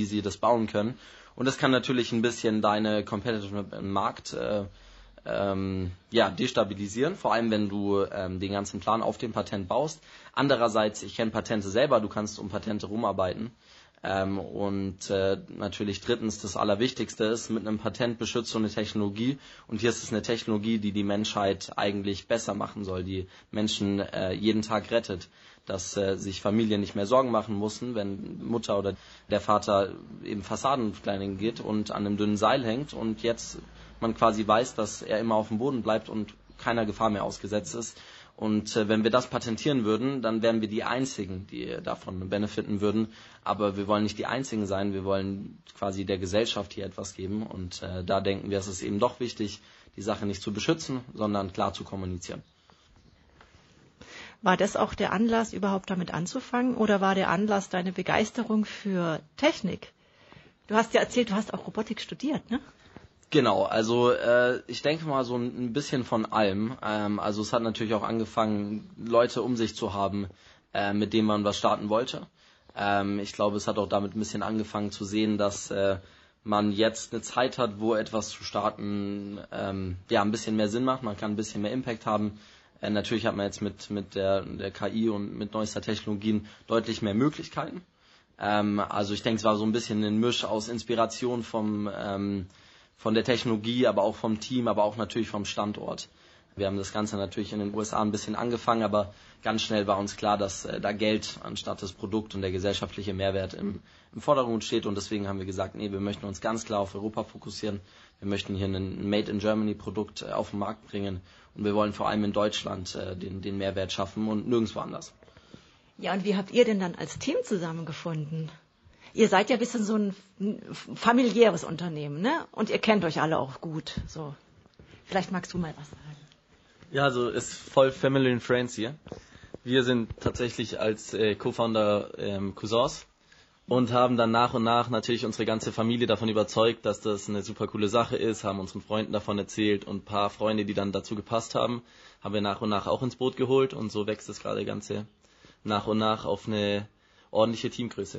sie das bauen können. Und das kann natürlich ein bisschen deine Competitive im Markt destabilisieren, vor allem wenn du den ganzen Plan auf dem Patent baust. Andererseits, ich kenne Patente selber, du kannst um Patente rumarbeiten. Natürlich drittens, das Allerwichtigste ist, mit einem Patent beschützt du eine Technologie, und hier ist es eine Technologie, die die Menschheit eigentlich besser machen soll, die Menschen jeden Tag rettet, dass sich Familien nicht mehr Sorgen machen müssen, wenn Mutter oder der Vater eben Fassadenplanning geht und an einem dünnen Seil hängt und jetzt man quasi weiß, dass er immer auf dem Boden bleibt und keiner Gefahr mehr ausgesetzt ist. Und wenn wir das patentieren würden, dann wären wir die Einzigen, die davon benefiten würden. Aber wir wollen nicht die Einzigen sein, wir wollen quasi der Gesellschaft hier etwas geben. Und da denken wir, es ist eben doch wichtig, die Sache nicht zu beschützen, sondern klar zu kommunizieren. War das auch der Anlass, überhaupt damit anzufangen? Oder war der Anlass deine Begeisterung für Technik? Du hast ja erzählt, du hast auch Robotik studiert, ne? Genau, also ich denke mal so ein bisschen von allem. Also es hat natürlich auch angefangen, Leute um sich zu haben, mit denen man was starten wollte. Ich glaube, es hat auch damit ein bisschen angefangen zu sehen, dass man jetzt eine Zeit hat, wo etwas zu starten ein bisschen mehr Sinn macht. Man kann ein bisschen mehr Impact haben. Natürlich hat man jetzt mit der KI und mit neuester Technologien deutlich mehr Möglichkeiten. Also ich denke, es war so ein bisschen ein Misch aus Inspiration von der Technologie, aber auch vom Team, aber auch natürlich vom Standort. Wir haben das Ganze natürlich in den USA ein bisschen angefangen, aber ganz schnell war uns klar, dass da Geld anstatt das Produkt und der gesellschaftliche Mehrwert im Vordergrund steht, und deswegen haben wir gesagt, nee, wir möchten uns ganz klar auf Europa fokussieren. Wir möchten hier ein Made in Germany Produkt auf den Markt bringen, und wir wollen vor allem in Deutschland den Mehrwert schaffen und nirgendwo anders. Ja, und wie habt ihr denn dann als Team zusammengefunden? Ihr seid ja ein bisschen so ein familiäres Unternehmen, ne? Und ihr kennt euch alle auch gut. So, vielleicht magst du mal was sagen. Ja, also es ist voll Family and Friends hier. Wir sind tatsächlich als Co-Founder Cousins und haben dann nach und nach natürlich unsere ganze Familie davon überzeugt, dass das eine super coole Sache ist, haben unseren Freunden davon erzählt, und ein paar Freunde, die dann dazu gepasst haben, haben wir nach und nach auch ins Boot geholt, und so wächst das gerade Ganze nach und nach auf eine ordentliche Teamgröße.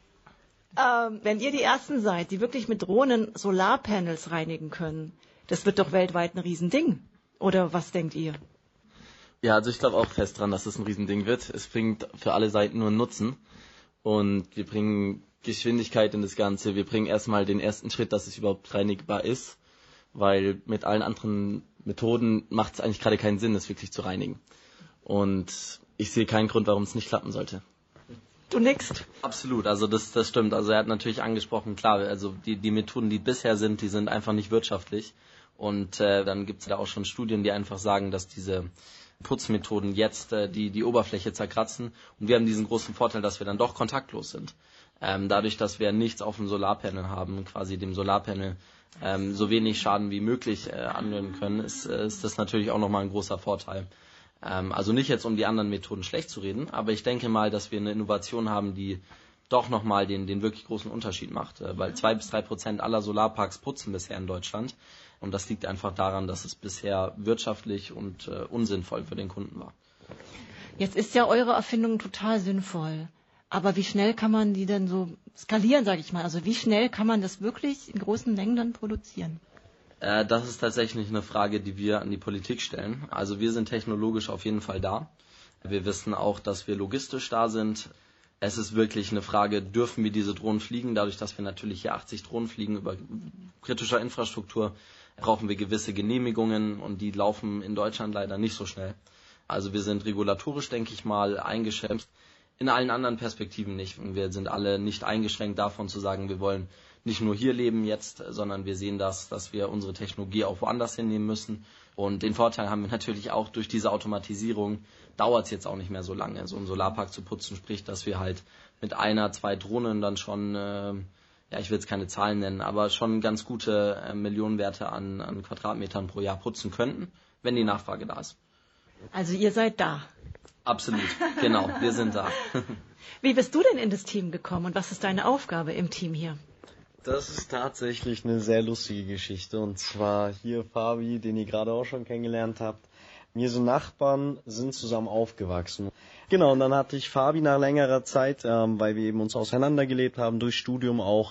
Wenn ihr die Ersten seid, die wirklich mit Drohnen Solarpanels reinigen können, das wird doch weltweit ein Riesending. Oder was denkt ihr? Ja, also ich glaube auch fest dran, dass es ein Riesending wird. Es bringt für alle Seiten nur einen Nutzen. Und wir bringen Geschwindigkeit in das Ganze. Wir bringen erstmal den ersten Schritt, dass es überhaupt reinigbar ist. Weil mit allen anderen Methoden macht es eigentlich gerade keinen Sinn, es wirklich zu reinigen. Und ich sehe keinen Grund, warum es nicht klappen sollte. Du nickst. Absolut, also das stimmt. Also er hat natürlich angesprochen, klar, also die Methoden, die bisher sind, die sind einfach nicht wirtschaftlich. Und dann gibt es da auch schon Studien, die einfach sagen, dass diese Putzmethoden jetzt die Oberfläche zerkratzen. Und wir haben diesen großen Vorteil, dass wir dann doch kontaktlos sind. Dadurch, dass wir nichts auf dem Solarpanel haben, quasi dem Solarpanel so wenig Schaden wie möglich anwenden können, ist das natürlich auch nochmal ein großer Vorteil. Also nicht jetzt, um die anderen Methoden schlecht zu reden, aber ich denke mal, dass wir eine Innovation haben, die doch nochmal den wirklich großen Unterschied macht. Weil 2-3% aller Solarparks putzen bisher in Deutschland. Und das liegt einfach daran, dass es bisher wirtschaftlich und unsinnvoll für den Kunden war. Jetzt ist ja eure Erfindung total sinnvoll. Aber wie schnell kann man die denn so skalieren, sage ich mal? Also wie schnell kann man das wirklich in großen Mengen dann produzieren? Das ist tatsächlich eine Frage, die wir an die Politik stellen. Also wir sind technologisch auf jeden Fall da. Wir wissen auch, dass wir logistisch da sind. Es ist wirklich eine Frage, dürfen wir diese Drohnen fliegen? Dadurch, dass wir natürlich hier 80 Drohnen fliegen über kritischer Infrastruktur, brauchen wir gewisse Genehmigungen, und die laufen in Deutschland leider nicht so schnell. Also wir sind regulatorisch, denke ich mal, eingeschränkt. In allen anderen Perspektiven nicht. Und wir sind alle nicht eingeschränkt davon zu sagen, wir wollen nicht nur hier leben jetzt, sondern wir sehen dass wir unsere Technologie auch woanders hinnehmen müssen. Und den Vorteil haben wir natürlich auch durch diese Automatisierung, dauert es jetzt auch nicht mehr so lange, so einen Solarpark zu putzen, sprich, dass wir halt mit 1-2 Drohnen dann schon, ich will jetzt keine Zahlen nennen, aber schon ganz gute Millionenwerte an Quadratmetern pro Jahr putzen könnten, wenn die Nachfrage da ist. Also ihr seid da. Absolut, genau, wir sind da. Wie bist du denn in das Team gekommen und was ist deine Aufgabe im Team hier? Das ist tatsächlich eine sehr lustige Geschichte, und zwar hier Fabi, den ihr gerade auch schon kennengelernt habt. Wir sind Nachbarn, sind zusammen aufgewachsen. Genau, und dann hatte ich Fabi nach längerer Zeit, weil wir eben uns auseinandergelebt haben, durch Studium auch